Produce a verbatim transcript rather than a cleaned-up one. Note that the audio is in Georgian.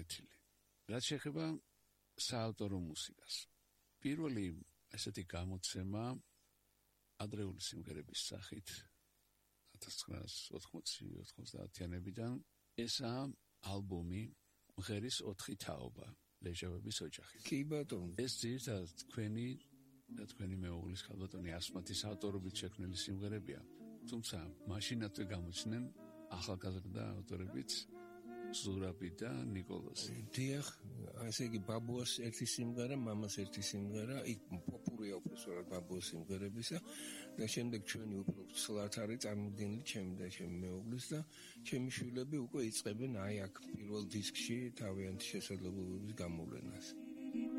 განკვეთილი. რაც შეეხება საავტორო მუსიკას. პირველი ესეთი გამოცემა ადრეული სიმღერების სახით ათას ცხრაასი ოთხმოცი-ოცდაათიანებიდან ესაა ალბომი მღერის ოთხი თაობა ლეჟავების ოჯახი. კი ბატონო. ეს ძირითადად თქვენი და თქვენი მეუღლის ქალბატონი ასმათის ავტორობით შექმნილი სიმღერებია. თუმცა მაშინათვე გამოჩნდნენ ახალგაზრდა ავტორებიც ზურაბი და ნიკოლოზი. დიახ, ასე იგი ბაბუას ერთი სიმღერა, მამას ერთი სიმღერა, იქ პოპურია უბრალოდ ბაბუას სიმღერებისა და შემდეგ ჩვენი უფრო ცლად არის წარმოდგენილი ჩემი და ჩემი მეუღლის და ჩემი შვილები უკვე იწყებენ აი აქ პირველ დისკში თავიანთი შესაძლებლობების გამოვლენას.